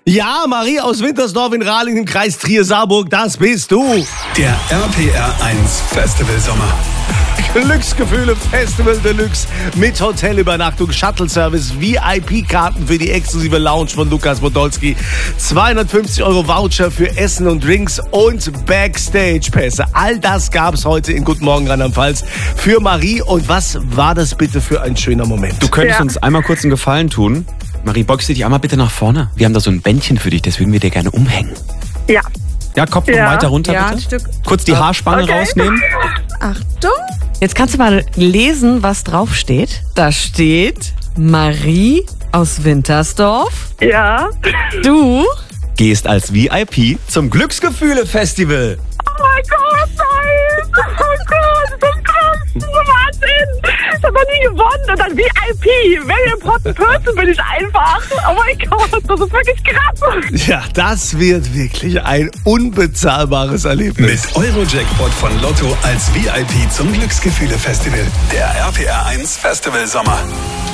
Ja, Marie aus Wintersdorf in Rahling im Kreis Trier-Saarburg, das bist du. Der RPR 1 Festival Sommer. Glücksgefühle Festival Deluxe mit Hotelübernachtung, Shuttle-Service, VIP-Karten für die exklusive Lounge von Lukas Podolski, 250 € Voucher für Essen und Drinks und Backstage-Pässe. All das gab's heute in Guten Morgen Rheinland-Pfalz für Marie. Und was war das bitte für ein schöner Moment? Du könntest uns einmal kurz einen Gefallen tun. Marie, beugst du dich einmal bitte nach vorne? Wir haben da so ein Bändchen für dich, das würden wir dir gerne umhängen. Ja. Ja, Kopf noch weiter runter, bitte. Ein Stück. Kurz die Haarspange rausnehmen. Achtung. Jetzt kannst du mal lesen, was drauf steht. Da steht Marie aus Wintersdorf. Ja. Du Gehst als VIP zum Glücksgefühle-Festival. Oh mein Gott, nein. Oh Gott, das ist krass. Wahnsinn. Ich habe noch nie gewonnen. Und dann VIP. Wenn ihr Pottenpürzen bin ich einfach. Oh mein Gott, das ist wirklich krass. Ja, das wird wirklich ein unbezahlbares Erlebnis. Mit Eurojackpot von Lotto als VIP zum Glücksgefühle Festival. Der RPR 1 Festival Sommer.